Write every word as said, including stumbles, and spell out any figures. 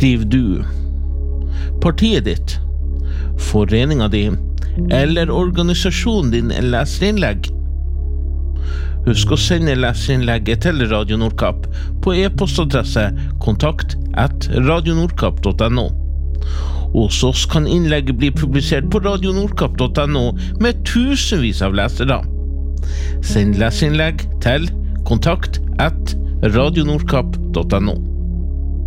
Skriv du, partiet ditt, foreninga di eller organisasjonen din leserinnlegg. Husk å sende leserinnlegget til Radio Nordkapp på e-postadresse kontakt at radionordkapp punktum no. Hos oss kan innlegget bli publisert på radionordkapp punktum no med tusenvis av lesere. Send leserinnlegg til kontakt at radionordkapp punktum no.